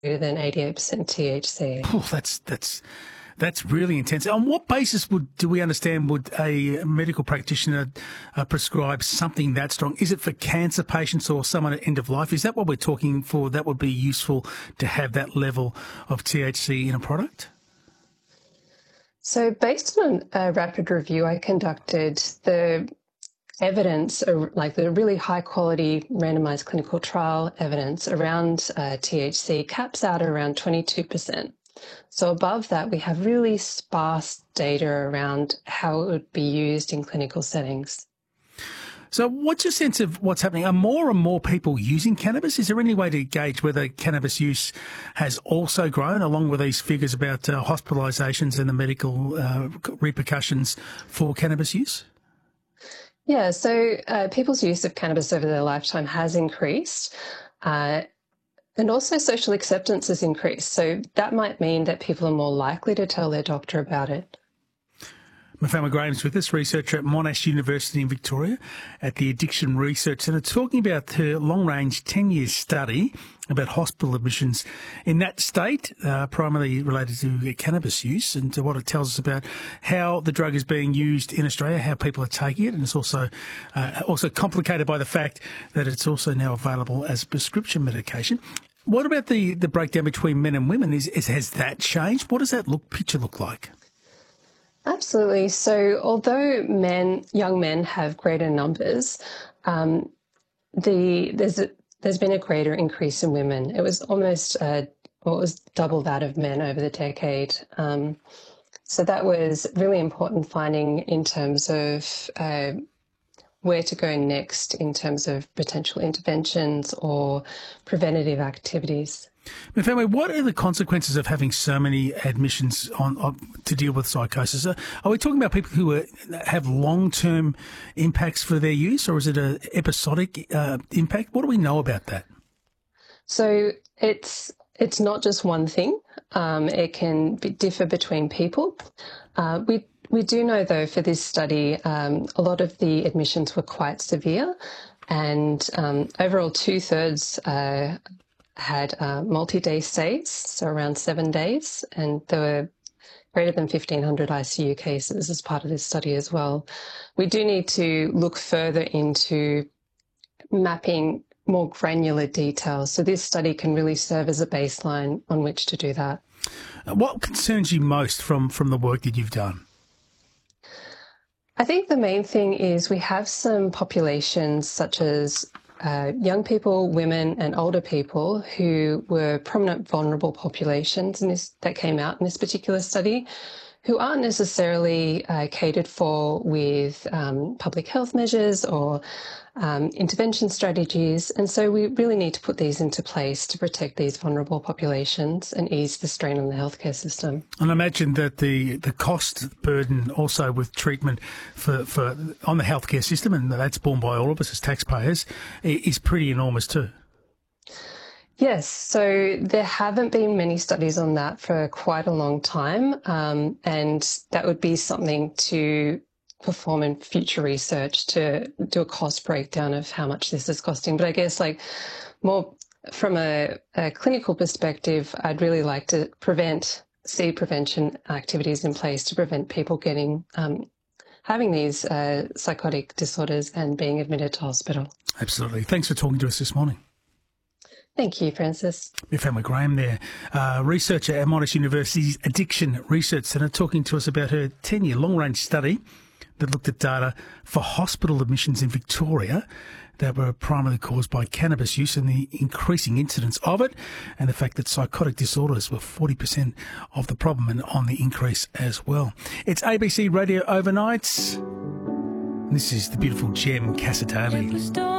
greater than 88% THC. Oh, that's really intense. On what basis do we understand would a medical practitioner prescribe something that strong? Is it for cancer patients or someone at end of life? Is that what we're talking for? That would be useful to have that level of THC in a product? So based on a rapid review I conducted, the evidence, like the really high quality randomized clinical trial evidence around THC caps out at around 22%. So above that, we have really sparse data around how it would be used in clinical settings. So what's your sense of what's happening? Are more and more people using cannabis? Is there any way to gauge whether cannabis use has also grown, along with these figures about hospitalisations and the medical repercussions for cannabis use? Yeah, so people's use of cannabis over their lifetime has increased. And also social acceptance has increased. So that might mean that people are more likely to tell their doctor about it. Mafalma Graham's with us, researcher at Monash University in Victoria at the Addiction Research Centre, talking about her long-range 10-year study about hospital admissions in that state, primarily related to cannabis use, and what it tells us about how the drug is being used in Australia, how people are taking it, and it's also complicated by the fact that it's also now available as prescription medication. What about the breakdown between men and women? Has that changed? What does that picture look like? Absolutely. So although young men have greater numbers, there's been a greater increase in women. It was almost double that of men over the decade. So that was really important finding in terms of where to go next in terms of potential interventions or preventative activities. Mafalma, what are the consequences of having so many admissions to deal with psychosis? Are we talking about people who have long-term impacts for their use, or is it an episodic impact? What do we know about that? So it's not just one thing. It can differ between people. We do know, though, for this study, a lot of the admissions were quite severe, and overall 2/3 had multi-day stays, so around 7 days, and there were greater than 1,500 ICU cases as part of this study as well. We do need to look further into mapping more granular details, so this study can really serve as a baseline on which to do that. What concerns you most from the work that you've done? I think the main thing is we have some populations such as young people, women and older people who were prominent vulnerable populations that came out in this particular study, who aren't necessarily catered for with public health measures or intervention strategies. And so we really need to put these into place to protect these vulnerable populations and ease the strain on the healthcare system. And I imagine that the cost burden also with treatment for on the healthcare system, and that's borne by all of us as taxpayers, is pretty enormous too. Yes, so there haven't been many studies on that for quite a long time, and that would be something to perform in future research to do a cost breakdown of how much this is costing. But I guess more from a clinical perspective, I'd really like to see prevention activities in place to prevent people having these psychotic disorders and being admitted to hospital. Absolutely. Thanks for talking to us this morning. Thank you, Francis. Mafalma Graham there, researcher at Monash University's Addiction Research Centre, talking to us about her 10-year long-range study that looked at data for hospital admissions in Victoria that were primarily caused by cannabis use and the increasing incidence of it, and the fact that psychotic disorders were 40% of the problem and on the increase as well. It's ABC Radio Overnights. This is the beautiful Jem Cassatale.